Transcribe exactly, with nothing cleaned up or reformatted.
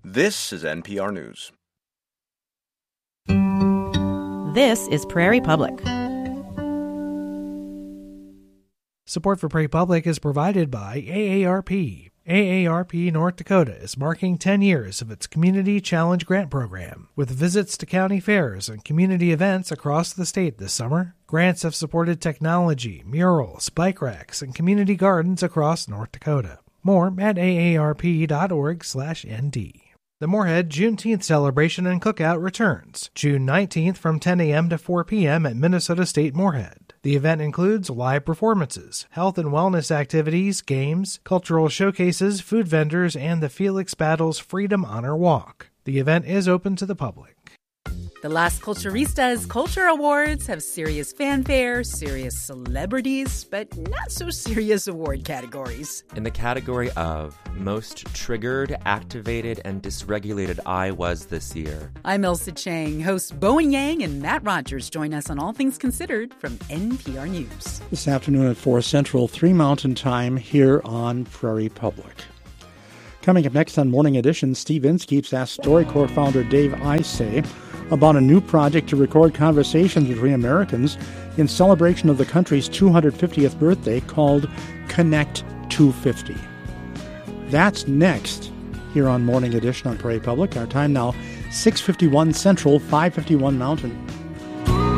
This is N P R News. This is Prairie Public. Support for Prairie Public is provided by A A R P. A A R P North Dakota is marking ten years of its Community Challenge Grant Program, with visits to county fairs and community events across the state this summer. Grants have supported technology, murals, bike racks, and community gardens across North Dakota. More at A A R P dot org slash N D. The Moorhead Juneteenth celebration and cookout returns, June nineteenth from ten a.m. to four p.m. at Minnesota State Moorhead. The event includes live performances, health and wellness activities, games, cultural showcases, food vendors, and the Felix Battles Freedom Honor Walk. The event is open to the public. The Las Culturistas Culture Awards have serious fanfare, serious celebrities, but not so serious award categories. In the category of most triggered, activated, and dysregulated I was this year. I'm Elsa Chang. Hosts Bowen Yang and Matt Rogers join us on All Things Considered from N P R News. This afternoon at four Central, three Mountain Time here on Prairie Public. Coming up next on Morning Edition, Steve Inskeeps asked StoryCorps founder Dave Isay about a new project to record conversations between Americans in celebration of the country's two hundred fiftieth birthday called Connect two fifty. That's next here on Morning Edition on Prairie Public. Our time now, six fifty-one Central, five fifty-one Mountain.